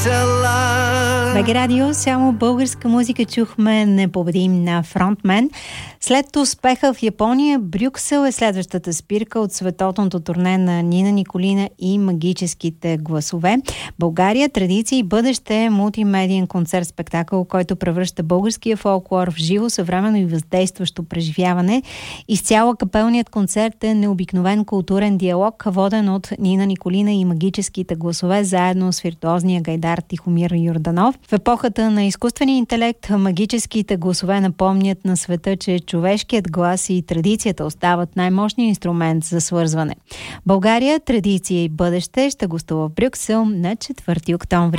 БГ Радио, само българска музика чухме Непобедим на Фронтмен. След успеха в Япония, Брюксел е следващата спирка от световното турне на Нина Николина и магическите гласове. България, традиция и бъдеще е мултимедиен концерт-спектакъл, който превръща българския фолклор в живо, съвременно и въздействащо преживяване. Изцяло капелният концерт е необикновен културен диалог, воден от Нина Николина и магическите гласове, заедно с виртуозния гайдар Тихомир Йорданов. В епохата на изкуствения интелект, магическите гласове напомнят на света, че човешкият глас и традицията остават най-мощният инструмент за свързване. България, традиция и бъдеще ще гостува в Брюксел на 4 октомври.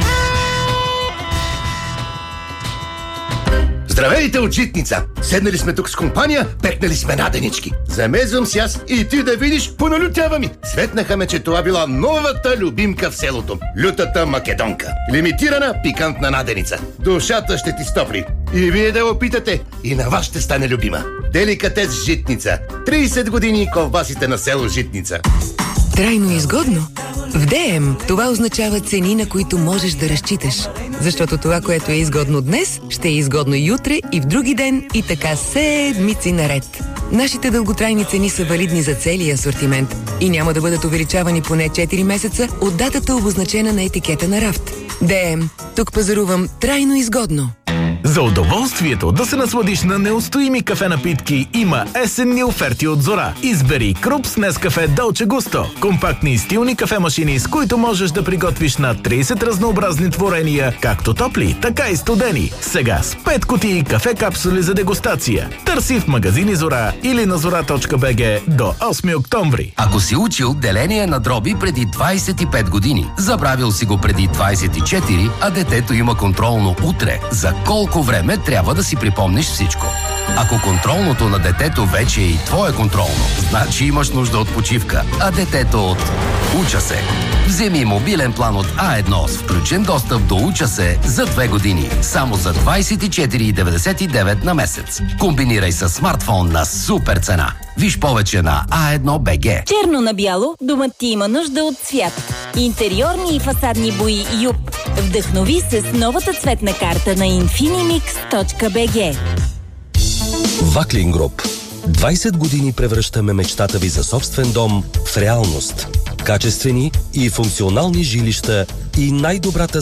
Здравейте от Житница! Седнали сме тук с компания, пекнали сме наденички. Замезвам си аз и ти да видиш, поналютява ми. Светнаха ме, че това била новата любимка в селото. Лютата македонка. Лимитирана пикантна наденица. Душата ще ти стопли. И вие да опитате, и на вас ще стане любима. Деликатес Житница. 30 години ковбасите на село Житница. Трайно изгодно? В ДМ това означава цени, на които можеш да разчиташ. Защото това, което е изгодно днес, ще е изгодно и утре, и в други ден, и така седмици наред. Нашите дълготрайни цени са валидни за целия асортимент и няма да бъдат увеличавани поне 4 месеца от датата, обозначена на етикета на рафт. ДМ. Тук пазарувам трайно изгодно. За удоволствието да се насладиш на неустоими кафе напитки има есенни оферти от Зора. Избери Крупс Нескафе Долче Густо. Компактни и стилни кафемашини, с които можеш да приготвиш на 30 разнообразни творения, както топли, така и студени. Сега с 5 кутии кафе капсули за дегустация. Търси в магазини Зора или на zora.bg до 8 октомври. Ако си учил деление на дроби преди 25 години, забравил си го преди 24, а детето има контролно утре, за колко време трябва да си припомниш всичко. Ако контролното на детето вече е и твое контролно, значи имаш нужда от почивка, а детето от Уча се. Вземи мобилен план от А1 с включен достъп до Уча се за 2 години. Само за 24,99 на месец. Комбинирай с смартфон на супер цена. Виж повече на A1BG. Черно на бяло, домът ти има нужда от цвят. Интериорни и фасадни бои ЮП. Вдъхнови се с новата цветна карта на Infinimix.bg. Ваклин Груп. 20 години превръщаме мечтата ви за собствен дом в реалност. Качествени и функционални жилища и най-добрата